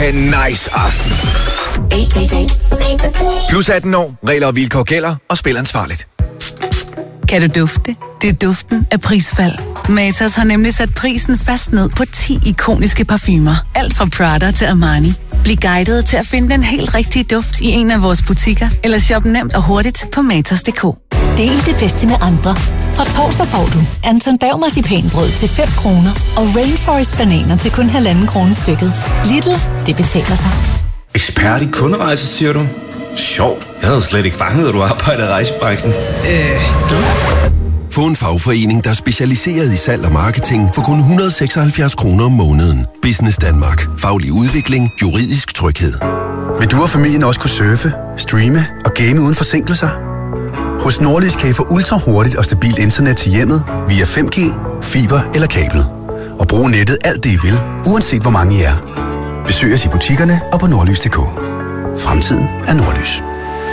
have en nice aften. Plus 18 år, regler og vilkår gælder, og spil ansvarligt. Kan du dufte? Det er duften af prisfald. Matas har nemlig sat prisen fast ned på 10 ikoniske parfumer. Alt fra Prada til Armani. Bliv guidet til at finde den helt rigtige duft i en af vores butikker, eller shop nemt og hurtigt på matas.dk. Del det bedste med andre. Fra torsdag får du Anton Berg marcipanbrød til 5 kroner og Rainforest bananer til kun 1,5 kroner stykket. Lidl, det betaler sig. Ekspert i kunderejser, siger du? Sjovt. Jeg havde slet ikke fanget, at du arbejder i rejsebranchen. Få en fagforening, der er specialiseret i salg og marketing for kun 176 kroner om måneden. Business Danmark. Faglig udvikling. Juridisk tryghed. Vil du og familien også kunne surfe, streame og game uden forsinkelser? Hos Nordlys kan I få ultra hurtigt og stabilt internet til hjemmet via 5G, fiber eller kabel. Og bruge nettet alt det I vil, uanset hvor mange I er. Besøg os i butikkerne og på nordlys.dk. Fremtiden er Nordlys.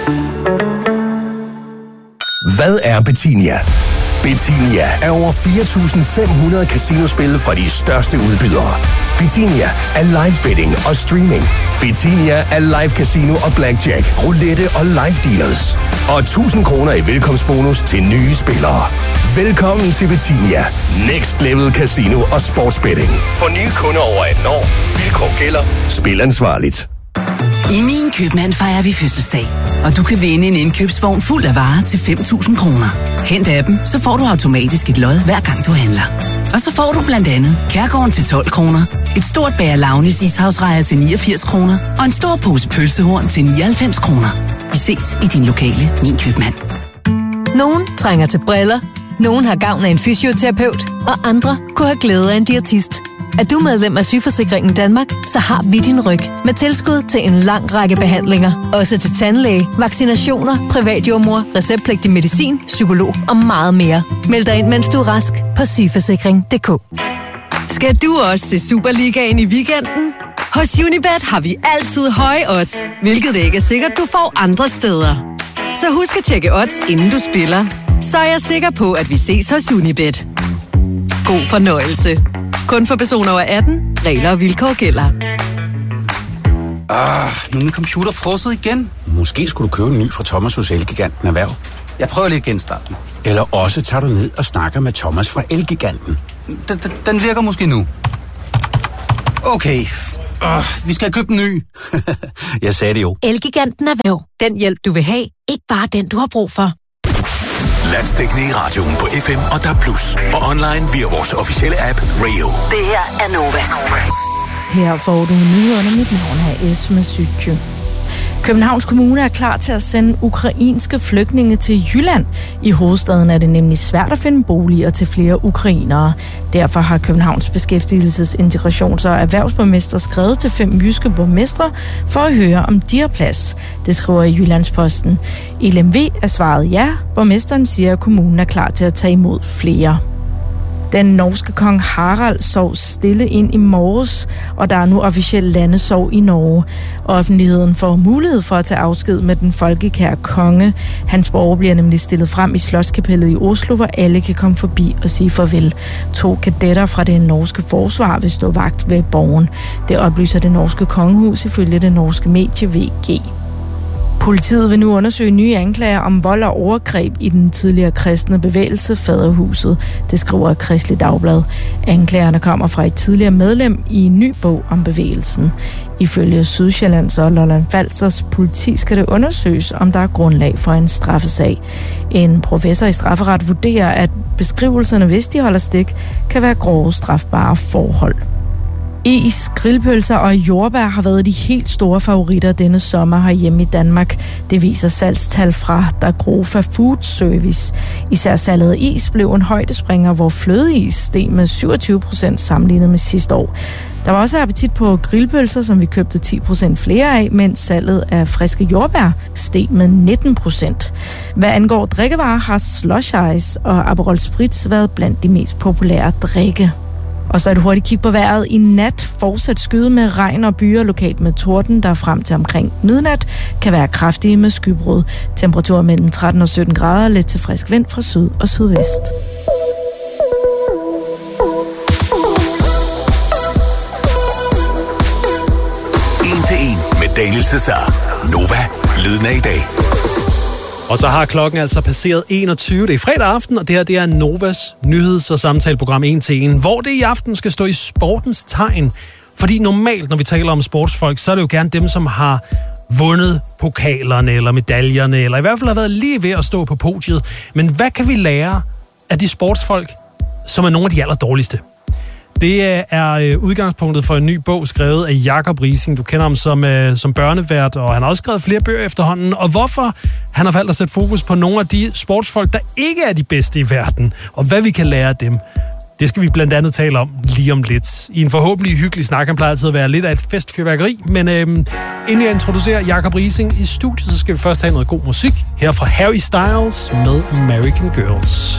Hvad er Betinia? Betinia er over 4.500 casinospil fra de største udbydere. Betinia er live betting og streaming. Betinia er live casino og blackjack, roulette og live dealers. Og 1.000 kroner i velkomstbonus til nye spillere. Velkommen til Betinia. Next Level Casino og Sportsbetting. For nye kunder over 18 år. Vilkår gælder. Spil ansvarligt. I Min Købmand fejrer vi fødselsdag, og du kan vinde en indkøbsvogn fuld af varer til 5.000 kroner. Hent appen, så får du automatisk et lod hver gang du handler. Og så får du blandt andet Kærgården til 12 kroner, et stort bager Launis ishavsrejer til 89 kroner og en stor pose pølsehorn til 99 kroner. Vi ses i din lokale Min Købmand. Nogen trænger til briller, nogen har gavn af en fysioterapeut, og andre kunne have glæde af en diætist. Er du medlem af Sygeforsikringen Danmark, så har vi din ryg med tilskud til en lang række behandlinger. Også til tandlæge, vaccinationer, privatjordmor, receptpligtig medicin, psykolog og meget mere. Meld dig ind, mens du er rask på sygeforsikring.dk. Skal du også se Superligaen i weekenden? Hos Unibet har vi altid høje odds, hvilket ikke er sikkert, du får andre steder. Så husk at tjekke odds, inden du spiller. Så er jeg sikker på, at vi ses hos Unibet. God fornøjelse. Kun for personer over 18. Regler og vilkår gælder. Nu er min computer frosset igen. Måske skulle du købe en ny fra Thomas hos Elgiganten Erhverv. Jeg prøver lige at genstarte den. Eller også tager du ned og snakker med Thomas fra Elgiganten. Den virker måske nu. Okay. Vi skal købe en ny. Jeg sagde det jo. Elgiganten Erhverv. Den hjælp, du vil have. Ikke bare den, du har brug for. Landsdækkende i radioen på FM og DAB+. Og online via vores officielle app Radio. Det her er Nova. Her får du nyhederne. Mit navn er Esme Sytje. Københavns Kommune er klar til at sende ukrainske flygtninge til Jylland. I hovedstaden er det nemlig svært at finde boliger til flere ukrainere. Derfor har Københavns Beskæftigelses-, Integrations- og Erhvervsborgmester skrevet til 5 jyske borgmestre for at høre, om de har plads. Det skriver i Jyllandsposten. I LMV er svaret ja. Borgmesteren siger, at kommunen er klar til at tage imod flere. Den norske kong Harald sov stille ind i morges, og der er nu officiel landesorg i Norge. Offentligheden får mulighed for at tage afsked med den folkekære konge. Hans borger bliver nemlig stillet frem i Slotskapellet i Oslo, hvor alle kan komme forbi og sige farvel. 2 kadetter fra det norske forsvar vil stå vagt ved borgen. Det oplyser det norske kongehus ifølge det norske medie VG. Politiet vil nu undersøge nye anklager om vold og overgreb i den tidligere kristne bevægelse Faderhuset. Det skriver Kristelig Dagblad. Anklagerne kommer fra et tidligere medlem i en ny bog om bevægelsen. Ifølge Sydsjællands og Lolland Falsters politi skal det undersøges, om der er grundlag for en straffesag. En professor i strafferet vurderer, at beskrivelserne, hvis de holder stik, kan være grove strafbare forhold. Is, grillpølser og jordbær har været de helt store favoritter denne sommer herhjemme i Danmark. Det viser salgstal fra Dagrofa Food Service. Især salget af is blev en højdespringer, hvor flødeis steg med 27% sammenlignet med sidste år. Der var også appetit på grillpølser, som vi købte 10% flere af, mens salget af friske jordbær steg med 19%. Hvad angår drikkevarer har Slush Ice og Aperol Spritz været blandt de mest populære drikke. Og så et hurtigt kig på vejret. I nat fortsat skyde med regn og byer lokalt med torden, der frem til omkring midnat kan være kraftige med skybrud. Temperaturer mellem 13 og 17 grader, lidt til frisk vind fra syd og sydvest. Daniel Cesar. Nova, lyden af i dag. Og så har klokken altså passeret 21. Det er fredag aften, og det her det er Novas nyheds- og samtaleprogram 1 til 1, hvor det i aften skal stå i sportens tegn. Fordi normalt, når vi taler om sportsfolk, så er det jo gerne dem, som har vundet pokalerne eller medaljerne, eller i hvert fald har været lige ved at stå på podiet. Men hvad kan vi lære af de sportsfolk, som er nogle af de allerdårligste? Det er udgangspunktet for en ny bog, skrevet af Jacob Riising. Du kender ham som børnevært, og han har også skrevet flere bøger efterhånden. Og hvorfor han har valgt at sætte fokus på nogle af de sportsfolk, der ikke er de bedste i verden, og hvad vi kan lære af dem, det skal vi blandt andet tale om lige om lidt. I en forhåbentlig hyggelig snak. Han plejer altid at være lidt af et festfyrværkeri, men inden jeg introducerer Jacob Riising i studiet, så skal vi først have noget god musik. Her fra Harry Styles med American Girls.